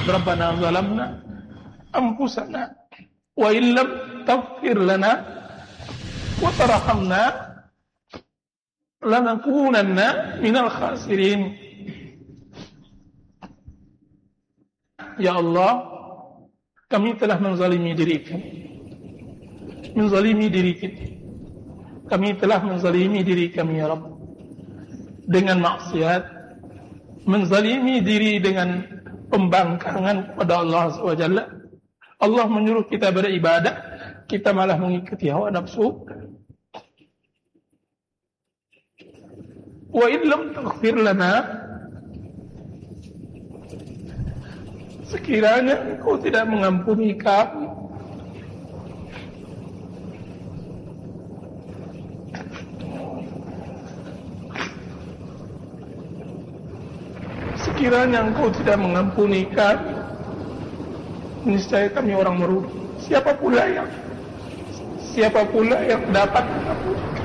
Rabbana zalamna anfusana wa illam taghfir lana wa tarhamna lanakunanna minal khasirin. Ya Allah, kami telah menzalimi diri kami. Kami telah menzalimi diri kami ya Rabb dengan maksiat, menzalimi diri dengan pembangkangan kepada Allah SWT. Allah menyuruh kita beribadah, kita malah mengikuti hawa nafsu. Wa illam taghfir lana, sekiranya Engkau tidak mengampuni kami, sekiranya Engkau tidak mengampuni kami, niscaya kami orang merugi. Siapa pula yang dapat mengampuni kami?